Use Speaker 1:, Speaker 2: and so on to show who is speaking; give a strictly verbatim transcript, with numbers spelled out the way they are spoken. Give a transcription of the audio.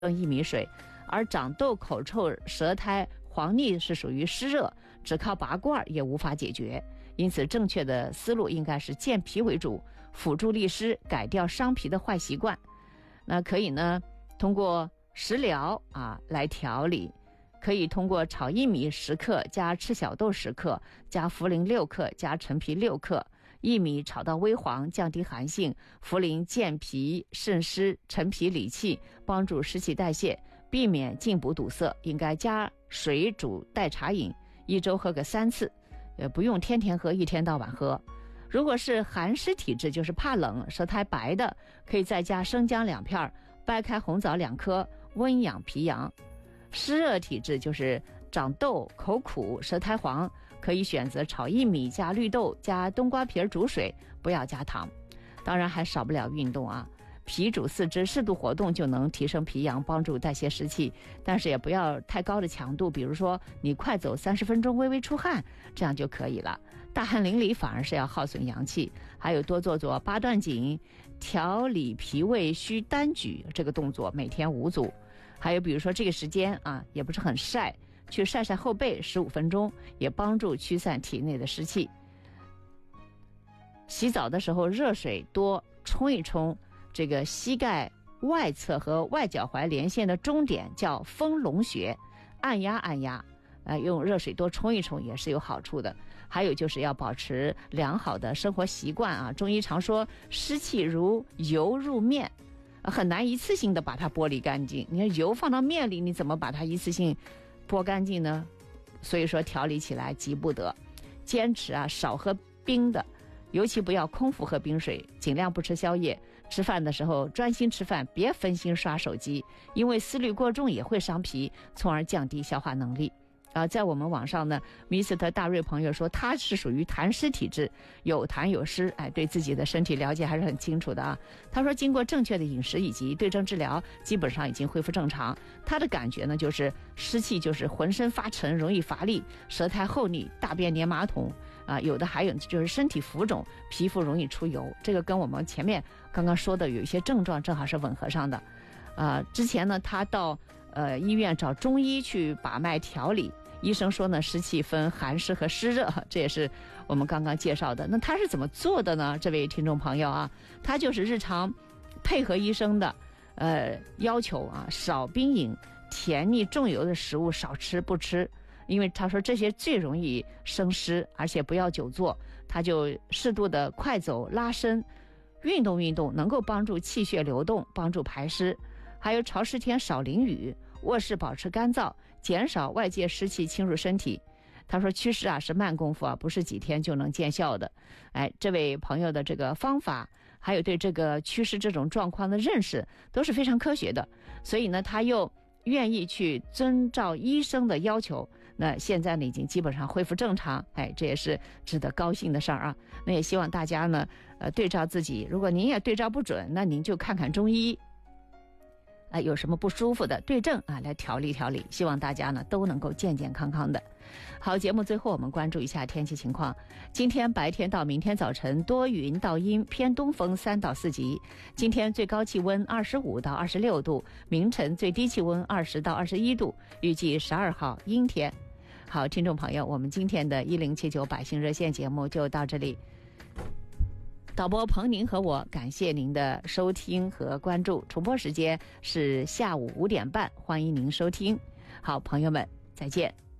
Speaker 1: 薏米水，而长痘、口臭、舌苔黄腻是属于湿热，只靠拔罐也无法解决。因此正确的思路应该是健脾为主，辅助利湿，改掉伤脾的坏习惯。那可以呢通过食疗啊来调理，可以通过炒薏米十克加赤小豆十克加茯苓六克加陈皮六克，薏米炒到微黄，降低寒性；茯苓健脾渗湿，陈皮理气，帮助湿气代谢，避免进补堵塞。应该加水煮代茶饮，一周喝个三次，呃，不用天天喝，一天到晚喝。如果是寒湿体质，就是怕冷、舌苔白的，可以再加生姜两片，掰开红枣两颗，温养脾阳。湿热体质就是长痘、口苦、舌苔黄，可以选择炒薏米加绿豆加冬瓜皮煮水，不要加糖。当然还少不了运动啊，脾主四肢，适度活动就能提升脾阳，帮助代谢湿气，但是也不要太高的强度，比如说你快走三十分钟，微微出汗，这样就可以了。大汗淋漓反而是要耗损阳气。还有多做做八段锦、调理脾胃需单举这个动作，每天五组。还有比如说这个时间啊，也不是很晒，去晒晒后背十五分钟，也帮助驱散体内的湿气。洗澡的时候热水多冲一冲这个膝盖外侧和外脚踝连线的中点，叫丰隆穴，按压按压，呃，用热水多冲一冲也是有好处的。还有就是要保持良好的生活习惯啊，中医常说湿气如油入面，很难一次性的把它剥离干净。你看油放到面里，你怎么把它一次性剥干净呢？所以说调理起来急不得。坚持啊少喝冰的，尤其不要空腹喝冰水，尽量不吃宵夜。吃饭的时候专心吃饭，别分心刷手机，因为思虑过重也会伤脾，从而降低消化能力。啊，在我们网上呢 ，Mister 大瑞朋友说他是属于痰湿体质，有痰有湿，哎，对自己的身体了解还是很清楚的啊。他说经过正确的饮食以及对症治疗，基本上已经恢复正常。他的感觉呢，就是湿气就是浑身发沉，容易乏力，舌苔厚腻，大便黏马桶啊，有的还有就是身体浮肿，皮肤容易出油，这个跟我们前面刚刚说的有一些症状正好是吻合上的。啊，之前呢，他到呃医院找中医去把脉调理。医生说呢，湿气分寒湿和湿热，这也是我们刚刚介绍的。那他是怎么做的呢？这位听众朋友啊，他就是日常配合医生的呃要求啊，少冰饮，甜腻重油的食物少吃不吃，因为他说这些最容易生湿，而且不要久坐，他就适度的快走拉伸，运动运动能够帮助气血流动，帮助排湿。还有潮湿天少淋雨，卧室保持干燥，减少外界湿气侵入身体。他说祛湿啊是慢功夫啊，不是几天就能见效的。哎，这位朋友的这个方法，还有对这个祛湿这种状况的认识都是非常科学的，所以呢他又愿意去遵照医生的要求，那现在呢已经基本上恢复正常，哎，这也是值得高兴的事儿啊。那也希望大家呢呃对照自己，如果您也对照不准，那您就看看中医啊，有什么不舒服的对症啊，来调理调理，希望大家呢都能够健健康康的。好，节目最后我们关注一下天气情况。今天白天到明天早晨多云到阴，偏东风三到四级。今天最高气温二十五到二十六度，明晨最低气温二十到二十一度，预计十二号阴天。好，听众朋友，我们今天的一零七九百姓热线节目就到这里。导播彭宁和我感谢您的收听和关注，重播时间是下午五点半，欢迎您收听。好，朋友们，再见。